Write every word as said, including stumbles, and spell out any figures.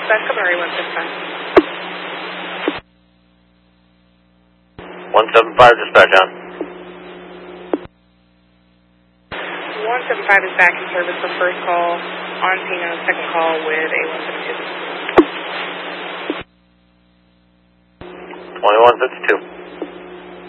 dispatch, Cavalry one seven five. one seven five, dispatch on. one seven five is back in service for first call on Pino, second call with A one seven two. twenty-one fifty-two.